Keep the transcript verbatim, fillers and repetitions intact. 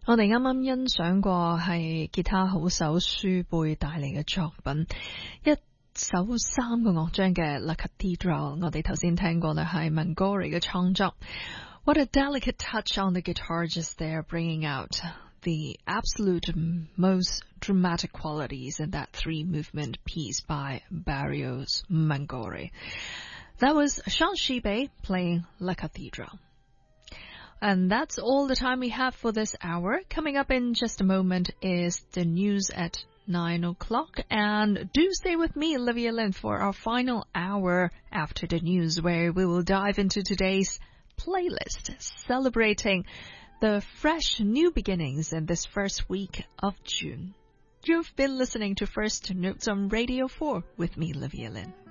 我哋啱啱欣賞過係吉他好手舒貝帶嚟嘅作品，一首三個樂章嘅 La Cathedral。 我哋頭先聽過咧係 Mangori 嘅創作。 What a delicate touch on the guitar just there, bringing out the absolute most dramatic qualities in that three-movement piece by Barrios Mangori. That was Sean Shibei playing La Cathedral. And that's all the time we have for this hour. Coming up in just a moment is the news at nine o'clock. And do stay with me, Olivia Lin, for our final hour after the news, where we will dive into today's playlist, celebrating the fresh new beginnings in this first week of June. You've been listening to First Notes on Radio four with me, Olivia Lin.